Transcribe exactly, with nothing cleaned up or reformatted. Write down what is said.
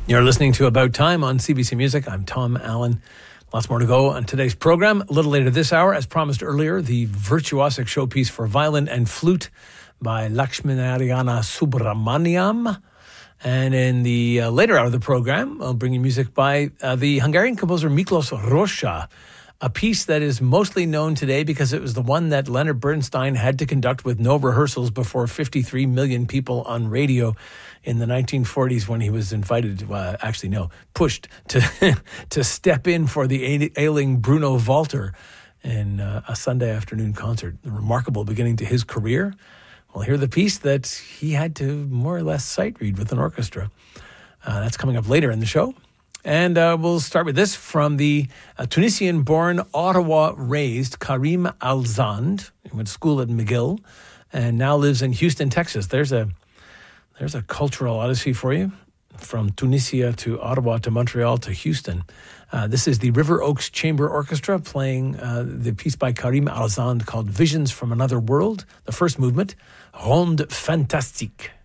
You're listening to About Time on C B C Music. I'm Tom Allen. Lots more to go on today's program. A little later this hour, as promised earlier, the virtuosic showpiece for violin and flute by Lakshminarayana Subramaniam. And in the uh, later hour of the program, I'll bring you music by uh, the Hungarian composer Miklos Rozsa, a piece that is mostly known today because it was the one that Leonard Bernstein had to conduct with no rehearsals before fifty-three million people on radio in the nineteen forties when he was invited, to, uh, actually no, pushed to to step in for the ailing Bruno Walter in uh, a Sunday afternoon concert. A remarkable beginning to his career. We'll hear the piece that he had to more or less sight read with an orchestra. Uh, that's coming up later in the show. And uh, we'll start with this from the uh, Tunisian-born, Ottawa-raised Karim Alzand. He went to school at McGill and now lives in Houston, Texas. There's a there's a cultural odyssey for you, from Tunisia to Ottawa to Montreal to Houston. Uh, this is the River Oaks Chamber Orchestra playing uh, the piece by Karim Alzand called Visions from Another World, the first movement, Ronde Fantastique.